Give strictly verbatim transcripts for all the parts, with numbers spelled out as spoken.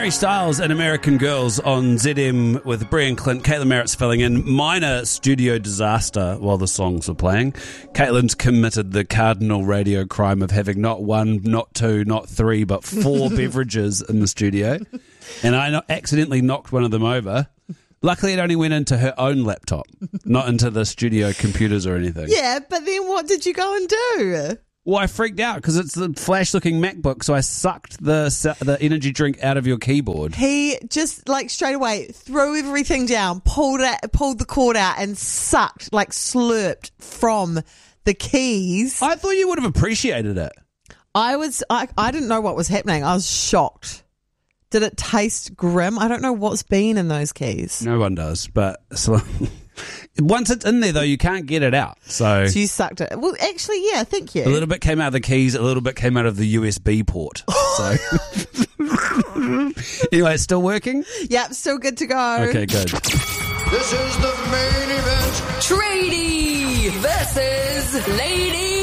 Harry Styles and American Girls on Z M with Brian Clint. Caitlin Merritt's filling in. Minor studio disaster while the songs were playing. Caitlin's committed the cardinal radio crime of having not one, not two, not three, but four beverages in the studio. And I accidentally knocked one of them over. Luckily, it only went into her own laptop, not into the studio computers or anything. Yeah, but then what did you go and do? Well, I freaked out because it's the flash-looking MacBook, so I sucked the the energy drink out of your keyboard. He just, like, straight away threw everything down, pulled it, pulled the cord out and sucked, like, slurped from the keys. I thought you would have appreciated it. I was, I, I didn't know what was happening. I was shocked. Did it taste grim? I don't know what's been in those keys. No one does, but so, once it's in there, though, you can't get it out. So, So you sucked it. Well, actually, yeah, thank you. a little bit came out of the keys, a little bit came out of the U S B port. So anyway, it's still working? Yep, still good to go. Okay, good. This is the main event. Tradie versus Lady.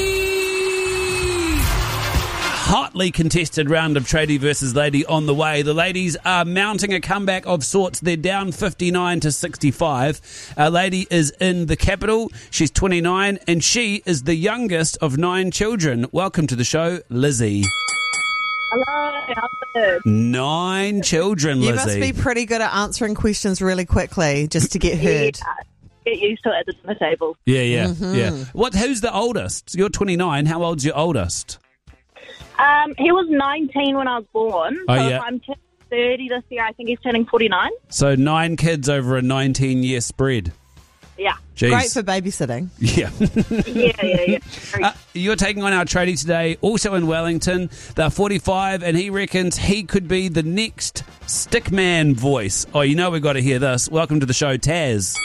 Hotly contested round of Tradie versus Lady on the way. The ladies are mounting a comeback of sorts. They're down fifty-nine to sixty-five. Our lady is in the capital. She's twenty-nine and she is the youngest of nine children. Welcome to the show, Lizzie. Hello, how's it? Nine children, You Lizzie. must be pretty good at answering questions really quickly just to get heard. Yeah, get used to it at the dinner table. Yeah, yeah, Mm-hmm. yeah. What? Who's the oldest? You're twenty-nine. How old's your oldest? Um, he was nineteen when I was born. Oh, so yeah. if I'm turning thirty this year, I think he's turning forty-nine. So nine kids over a nineteen-year spread. Yeah. Jeez. Great for babysitting. Yeah. Yeah, yeah, yeah. Uh, you're taking on our tradie today, also in Wellington. They're forty-five, and he reckons he could be the next Stickman voice. Oh, you know we've got to hear this. Welcome to the show, Taz.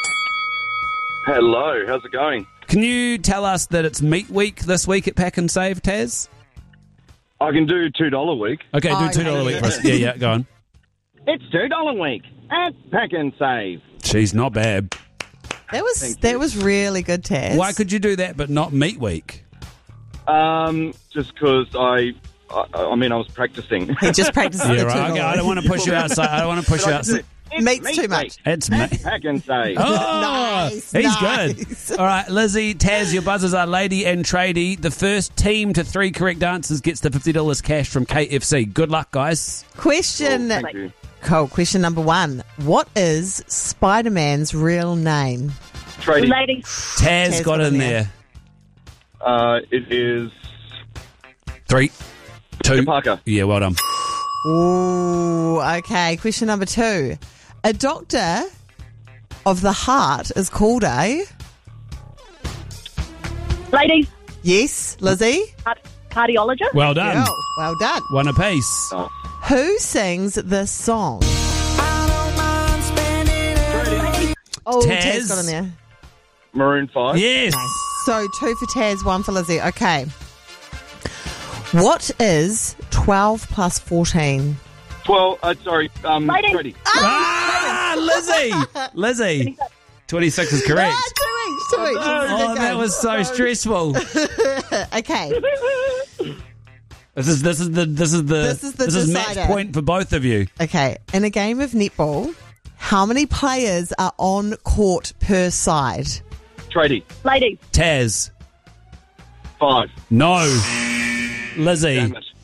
Hello, how's it going? Can you tell us that it's meat week this week at Pack and Save, Taz? I can do two dollar week. Okay, Oh, do two dollars a okay. week for us. Yeah, yeah, go on. It's two dollar week at Pack and Save. She's not bad. That was Thank that you. was really good, Taz. Why could you do that but not meat week? Um, just because I, I, I mean, I was practicing. He just practices Yeah, the right. two Okay, I don't want to push you outside. I don't want to push you outside. It's Meat's meat too much. week It's at meat. Pack and Save. Oh, Nice, he's nice. good. All right, Lizzie, Taz, your buzzers are lady and tradie. The first team to three correct answers gets the fifty dollars cash from K F C. Good luck, guys. Question. Thank you. Cool. Question number one. What is Spider-Man's real name? Trading. Ladies, Taz, Taz got in there. Uh, it is Three, two. Peter Parker. Yeah, well done. Ooh, okay. Question number two. A doctor of the heart is called a... ladies, Yes, Lizzie? card- cardiologist. Well done. Yeah, well done. One apiece. Oh. Who sings this song? Oh, Taz. Taz got in there. Maroon five. Yes. So two for Taz, one for Lizzie. Okay. What is twelve plus fourteen? Twelve. Uh, sorry. Um, Ladies. Tradie. Ah, Lizzie. Lizzie. twenty-six is correct. Ah, two each, two each. Oh, that was so stressful. Okay. This is this is the this is the This is the match decider. point for both of you. Okay. In a game of netball, how many players are on court per side? Tradie. Ladies, Taz. Five. No. Lizzie. Damn it.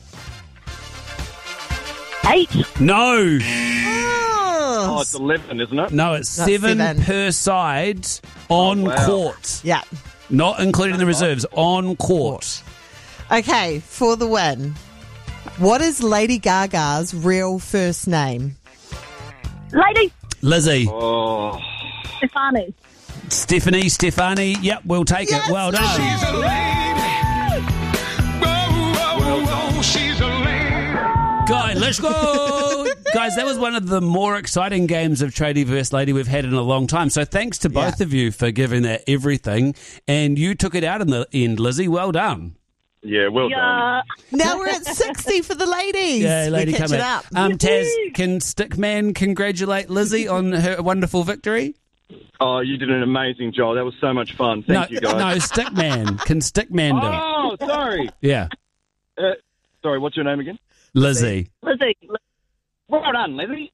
eight. No. Oh, Oh, it's eleven, isn't it? No, it's That's seven, seven. per side on Oh, wow. court. yeah. Not including the reserves. On court. Okay, for the win. What is Lady Gaga's real first name? Ladies, Lizzie. Oh, Stefani. Stephanie, Stefani. Yep, we'll take Yes, it. Well done. She's a lady. Whoa, whoa, whoa, whoa, she's a lady. Guys, let's go. Guys, that was one of the more exciting games of Tradie vs. Lady we've had in a long time. So thanks to both Yeah. of you for giving that everything. And you took it out in the end, Lizzie. Well done. yeah. Well done. Yeah. Now we're at sixty for the ladies. Yeah, lady, we're come catching in. up. Um, Taz, can Stickman congratulate Lizzie on her wonderful victory? Oh, you did an amazing job. That was so much fun. Thank no, you, guys. no, Stickman. Can Stickman do it? Oh, sorry. Yeah, Uh, sorry, what's your name again? Lizzie. Lizzie. Well done, Lizzie.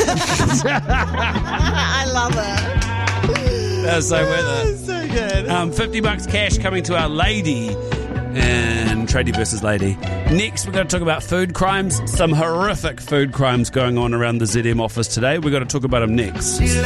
I love it. That's so with it. So good. Um, fifty bucks cash coming to our lady and tradie versus lady. Next, we're going to talk about food crimes. Some horrific food crimes going on around the Z M office today. We're going to talk about them next.